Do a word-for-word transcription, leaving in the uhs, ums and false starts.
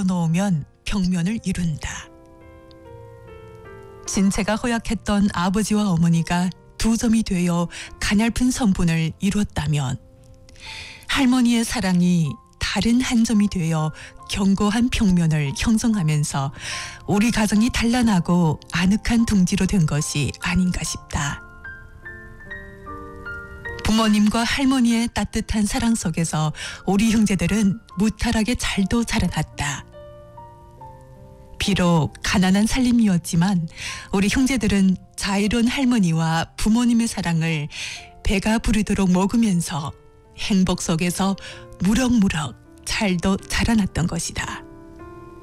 놓으면 평면을 이룬다. 신체가 허약했던 아버지와 어머니가 두 점이 되어 가냘픈 성분을 이뤘다면 할머니의 사랑이 다른 한 점이 되어 견고한 평면을 형성하면서 우리 가정이 단란하고 아늑한 둥지로 된 것이 아닌가 싶다. 부모님과 할머니의 따뜻한 사랑 속에서 우리 형제들은 무탈하게 잘도 자라났다. 비록 가난한 살림이었지만 우리 형제들은 자애로운 할머니와 부모님의 사랑을 배가 부르도록 먹으면서 행복 속에서 무럭무럭 잘도 자라났던 것이다.